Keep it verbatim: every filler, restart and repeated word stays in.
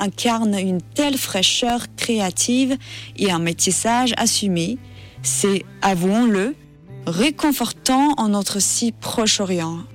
incarne une telle fraîcheur créative et un métissage assumé. C'est, avouons-le, réconfortant en notre si Proche-Orient.